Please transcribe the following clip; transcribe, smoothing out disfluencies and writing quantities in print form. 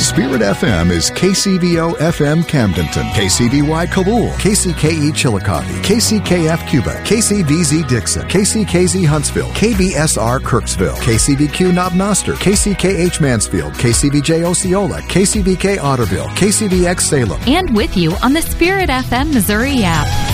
Spirit FM is KCVO FM Camdenton, KCBY Kabul, KCKE Chillicothe, KCKF Cuba, KCVZ Dixon, KCKZ Huntsville, KBSR Kirksville, KCVQ Knob Noster, KCKH Mansfield, KCVJ Osceola, KCVK Otterville, KCVX Salem. And with you on the Spirit FM Missouri app.